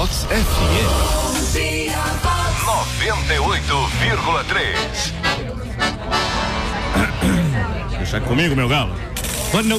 Vox FM 98,3. Deixa comigo, meu galo. Quando